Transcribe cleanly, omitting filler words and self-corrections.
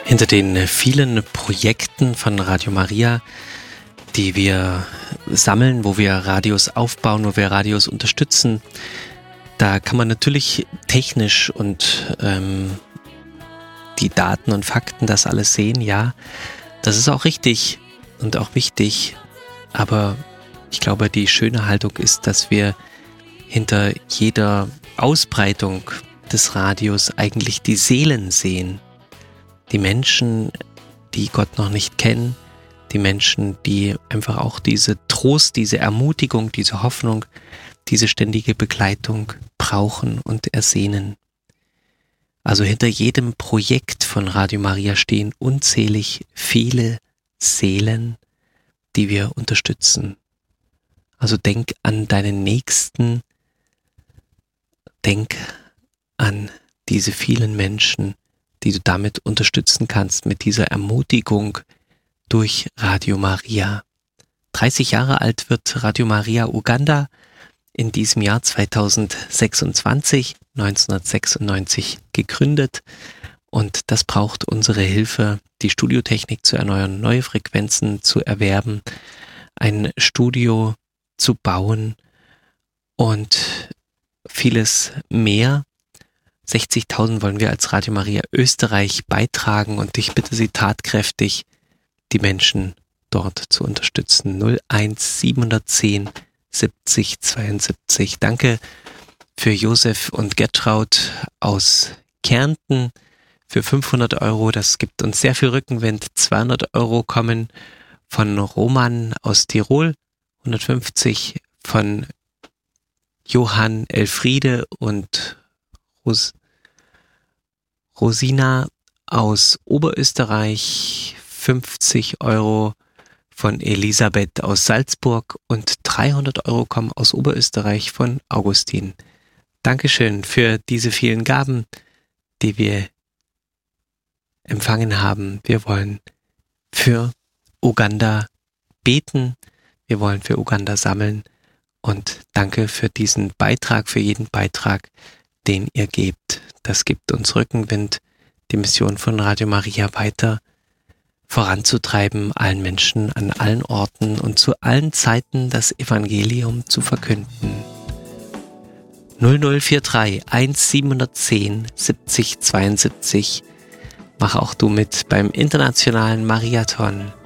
Hinter den vielen Projekten von Radio Maria, die wir sammeln, wo wir Radios aufbauen, wo wir Radios unterstützen, da kann man natürlich technisch und die Daten und Fakten, das alles sehen, ja, das ist auch richtig und auch wichtig, aber ich glaube, die schöne Haltung ist, dass wir hinter jeder Ausbreitung des Radios eigentlich die Seelen sehen. Die Menschen, die Gott noch nicht kennen, die Menschen, die einfach auch diese Trost, diese Ermutigung, diese Hoffnung, diese ständige Begleitung brauchen und ersehnen. Also hinter jedem Projekt von Radio Maria stehen unzählig viele Seelen, die wir unterstützen. Also denk an deinen Nächsten, denk an diese vielen Menschen, die du damit unterstützen kannst, mit dieser Ermutigung durch Radio Maria. 30 Jahre alt wird Radio Maria Uganda in diesem Jahr 2026, 1996 gegründet, und das braucht unsere Hilfe, die Studiotechnik zu erneuern, neue Frequenzen zu erwerben, ein Studio zu bauen und vieles mehr. 60.000 wollen wir als Radio Maria Österreich beitragen, und ich bitte Sie tatkräftig, die Menschen dort zu unterstützen. 01 710 70 72. Danke für Josef und Gertraud aus Kärnten für 500 Euro. Das gibt uns sehr viel Rückenwind. 200 Euro kommen von Roman aus Tirol, 150 von Johann Elfriede und Rosina aus Oberösterreich, 50 Euro von Elisabeth aus Salzburg und 300 Euro kommen aus Oberösterreich von Augustin. Dankeschön für diese vielen Gaben, die wir empfangen haben. Wir wollen für Uganda beten, wir wollen für Uganda sammeln, und danke für diesen Beitrag, für jeden Beitrag, den ihr gebt. Das gibt uns Rückenwind, die Mission von Radio Maria weiter voranzutreiben, allen Menschen an allen Orten und zu allen Zeiten das Evangelium zu verkünden. 0043 1710 70 72. Mach auch du mit beim internationalen Mariathon.